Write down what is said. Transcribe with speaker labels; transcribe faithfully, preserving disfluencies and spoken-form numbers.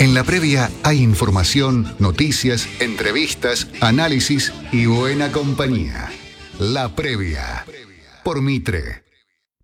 Speaker 1: En la previa hay información, noticias, entrevistas, análisis y buena compañía. La previa. Por Mitre.